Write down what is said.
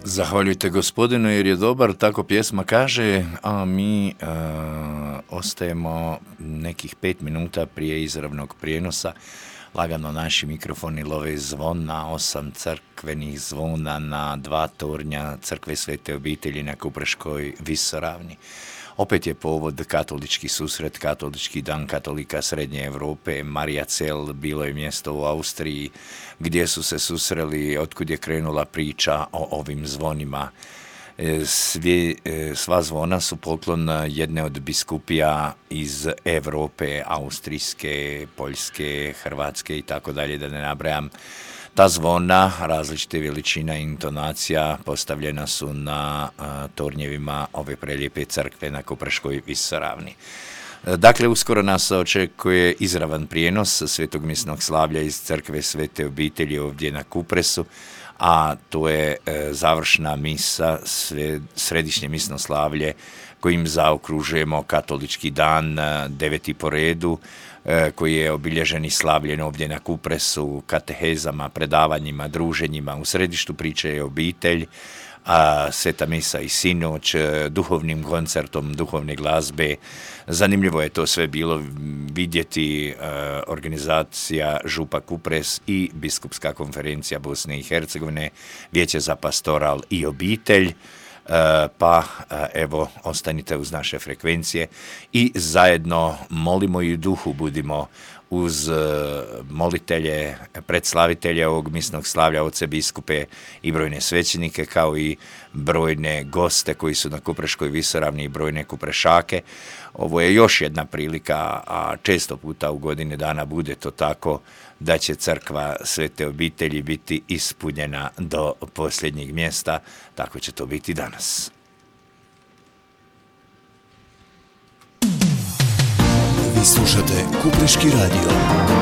Zahvaljujte Gospodinu jer je dobar, tako pjesma kaže, a mi ostajemo nekih 5 minuta prije izravnog prijenosa. Lagano naši mikrofoni love zvon na 8 crkvenih zvona na 2 tornja crkve Svete obitelji na Kupreškoj visoravni. Opet je povod katolički susret, katolički dan katolika Srednje Europe. Mariazell bilo je mjesto u Austriji gdje su se susreli, otkud je krenula priča o ovim zvonima. Sva zvona su poklon jedne od biskupija iz Europe, austrijske, poljske, hrvatske i tako dalje, da ne nabrajam. Ta zvona, različite veličina i intonacija, postavljena su na tornjevima ove prelijepe crkve na Kupreškoj visoravni. Dakle, uskoro nas očekuje izravan prijenos svetog misnog slavlja iz crkve Svete obitelji ovdje na Kupresu, a to je završna misa, središnje misno slavlje kojim zaokružujemo katolički dan 9. po redu, koji je obilježen i slavljen ovdje na Kupresu, katehezama, predavanjima, druženjima. U središtu priče je obitelj, a sveta misa i sinoć, duhovnim koncertom, duhovne glazbe. Zanimljivo je to sve bilo vidjeti, organizacija Župa Kupres i Biskupska konferencija Bosne i Hercegovine, Vijeće za pastoral i obitelj. Pa evo, ostanite uz naše frekvencije i zajedno molimo i u duhu budimo uz molitelje, predslavitelje ovog misnog slavlja, oce biskupe i brojne svećenike, kao i brojne goste koji su na Kupreškoj visoravni i brojne kuprešake. Ovo je još jedna prilika, a često puta u godine dana bude to tako, da će crkva Svete obitelji biti ispunjena do posljednjeg mjesta. Tako će to biti danas. Vi slušate Kupreški radio.